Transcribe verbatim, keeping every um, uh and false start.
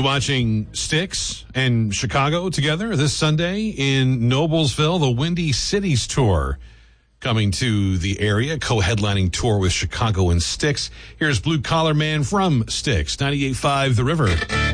watching Styx and Chicago together this Sunday in Noblesville, the Windy Cities Tour coming to the area, co-headlining tour with Chicago and Styx. Here's Blue Collar Man from Styx, ninety-eight point five The River.